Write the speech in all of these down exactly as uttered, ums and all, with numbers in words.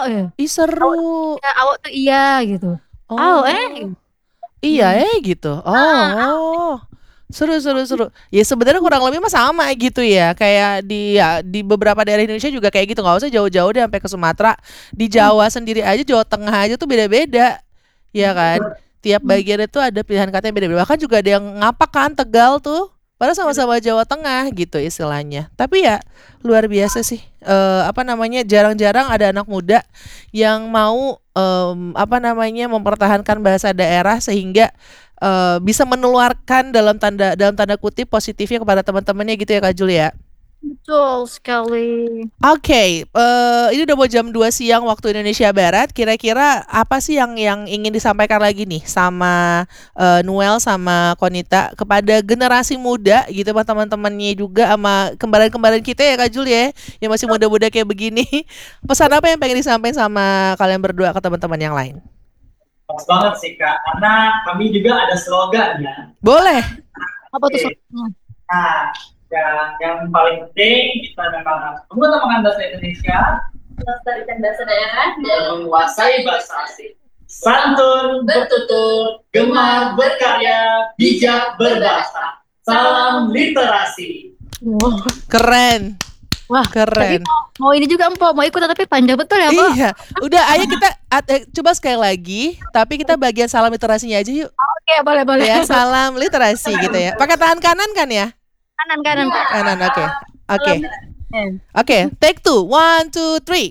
ya. Ih seru. Ya, awok tuh iya gitu. Aw Oh. eh. Iya eh gitu. Oh. Seru seru seru. Ya sebenarnya kurang lebih mah sama gitu ya. Kayak di ya, di beberapa daerah Indonesia juga kayak gitu. Nggak usah jauh-jauh deh sampai ke Sumatera. Di Jawa sendiri aja, Jawa Tengah aja tuh beda-beda. Ya kan? Tiap bagian itu ada pilihan kata yang beda-beda. Bahkan juga ada yang ngapak kan Tegal tuh. Padahal sama-sama Jawa Tengah gitu istilahnya. Tapi ya luar biasa sih. Eh, apa namanya? Jarang-jarang ada anak muda yang mau em, apa namanya mempertahankan bahasa daerah sehingga eh, bisa menularkan dalam tanda dalam tanda kutip positifnya kepada teman-temannya gitu ya Kak Julia. Betul sekali. Oke, eh, ini udah mau jam dua siang waktu Indonesia Barat. Kira-kira apa sih yang yang ingin disampaikan lagi nih sama eh, Nuel sama Konita kepada generasi muda gitu, sama teman-temannya juga, sama kembaran-kembaran kita ya Kak Jul ya, yang masih muda-muda kayak begini. Pesan apa yang pengen disampaikan sama kalian berdua ke teman-teman yang lain? Pas banget sih Kak, karena kami juga ada slogan ya. Boleh. Apa tuh Oke. slogannya? Nah, yang, yang paling penting kita memang harus menggunakan bahasa Indonesia, Melestarikan bahasa daerah dan menguasai bahasa asing. Santun, bertutur, gemar, berkarya, bijak, berbahasa. Salam literasi. Wow. Keren. Wah, Keren. tapi mau, mau ini juga Empok, mau ikut tapi panjang betul ya, Mbak? Iya. Udah, ayo kita at- eh, coba sekali lagi, tapi kita bagian salam literasinya aja yuk. Oke, boleh boleh. Ya, salam literasi gitu ya. Pakai tangan kanan kan ya? Kanan kanan. Kak. Kanan, oke. Oke. Eh. Oke, take two. One, two, three.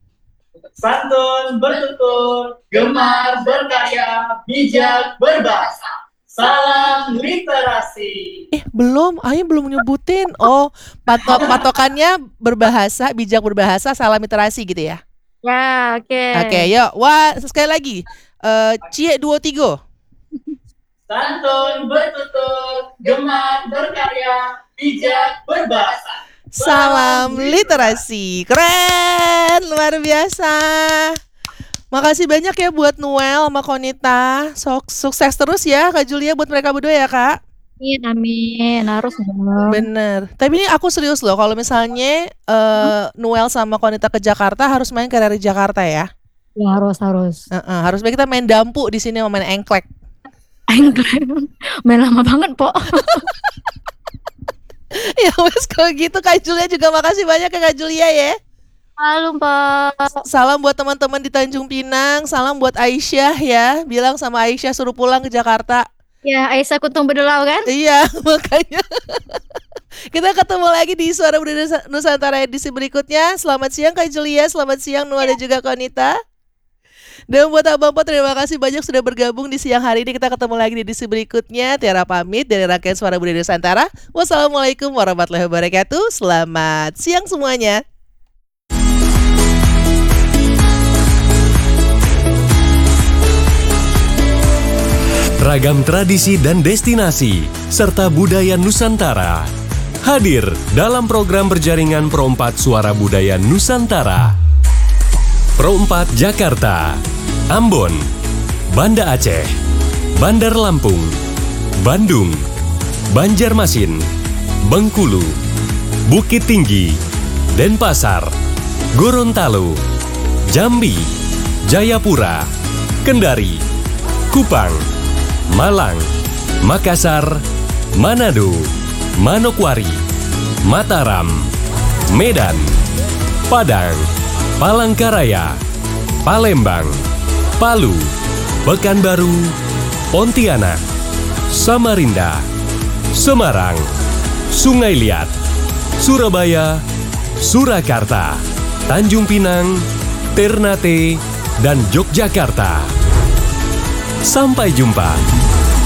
Santun, bertutur, gemar, berkarya, bijak, berbahasa. Salam literasi. Eh, belum. Ayo belum nyebutin. Oh, patok patokannya berbahasa, bijak berbahasa, salam literasi gitu ya. Ya, oke. Oke, yuk. Wah, sekali lagi. Eh, cie dua tiga. Santun, bertutur, gemar, berkarya, bijak, berbahasa. Salam literasi. Keren, luar biasa. Makasih banyak ya buat Nuel sama Konita. Sok sukses terus ya Kak Julia buat mereka berdua ya Kak. Amin, amin. Harus dong. Bener. Tapi ini aku serius loh. Kalau misalnya eh, Nuel sama Konita ke Jakarta harus main ke R R I Jakarta ya. Ya, harus harus. Heeh, harus kita main dampu di sini sama main engklek. Engklek. Main lama banget, Pok. Ya wes kalau gitu Kak Julia juga makasih banyak ya Kak Julia ya. Halo, Pak. Salam buat teman-teman di Tanjung Pinang. Salam buat Aisyah ya. Bilang sama Aisyah suruh pulang ke Jakarta. Ya, Aisyah Kuntung Bedelau kan? Iya, makanya. Kita ketemu lagi di Suara Budaya Nusantara edisi berikutnya. Selamat siang Kak Julia, selamat siang Nuah dan juga Konita. Dan buat Abang Po, terima kasih banyak sudah bergabung di siang hari ini. Kita ketemu lagi di edisi berikutnya. Tiara pamit dari rangkaian Suara Budaya Nusantara. Wassalamualaikum warahmatullahi wabarakatuh. Selamat siang semuanya. Ragam tradisi dan destinasi, serta budaya Nusantara hadir dalam program berjaringan Pro empat Suara Budaya Nusantara. Pro empat Jakarta, Ambon, Banda Aceh, Bandar Lampung, Bandung, Banjarmasin, Bengkulu, Bukit Tinggi, Denpasar, Gorontalo, Jambi, Jayapura, Kendari, Kupang, Malang, Makassar, Manado, Manokwari, Mataram, Medan, Padang, Palangkaraya, Palembang, Palu, Pekanbaru, Pontianak, Samarinda, Semarang, Sungai Liat, Surabaya, Surakarta, Tanjung Pinang, Ternate, dan Yogyakarta. Sampai jumpa.